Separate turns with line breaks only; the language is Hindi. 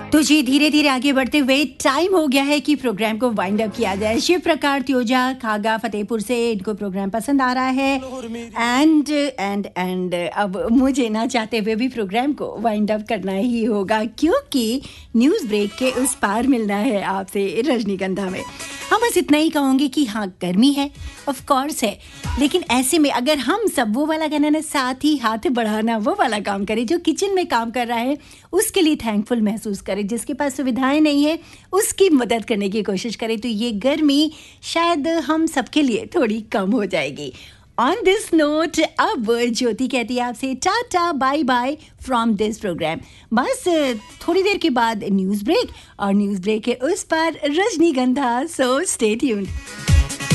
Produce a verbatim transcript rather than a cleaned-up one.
तो जी धीरे धीरे आगे बढ़ते हुए टाइम हो गया है कि प्रोग्राम को वाइंड अप किया जाए। शिव प्रकार त्योजा खागा फतेहपुर से इनको प्रोग्राम पसंद आ रहा है एंड एंड एंड अब मुझे ना चाहते हुए भी प्रोग्राम को वाइंड अप करना ही होगा क्योंकि न्यूज़ ब्रेक के उस पार मिलना है आपसे रजनीगंधा में। हम बस इतना ही कहूँगी कि हाँ गर्मी है ऑफ कोर्स है, लेकिन ऐसे में अगर हम सब वो वाला कहना ना साथ ही हाथ बढ़ाना वो वाला काम करें जो किचन में काम कर रहा है उसके लिए थैंकफुल महसूस करें, जिसके पास सुविधाएं नहीं है उसकी मदद करने की कोशिश करें तो ये गर्मी शायद हम सबके लिए थोड़ी कम हो जाएगी। ऑन दिस नोट अब ज्योति कहती है आपसे tata bye bye from this programme. बस थोड़ी देर के बाद न्यूज़ ब्रेक और न्यूज़ ब्रेक के उस पर रजनीगंधा, सो स्टे ट्यून्ड।